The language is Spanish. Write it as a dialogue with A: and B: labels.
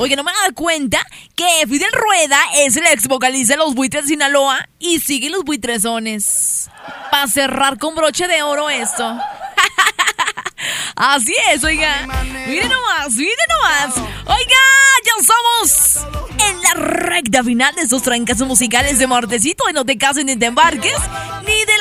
A: Oye, no me he dado cuenta que Fidel Rueda es el ex vocalista de Los Buitres de Sinaloa y sigue Los Buitresones. Para cerrar con broche de oro esto. Así es, oiga. Miren nomás. Oiga, ya estamos en la recta final de estos trancazos musicales de martesito. Y no te cases ni te embarques, ni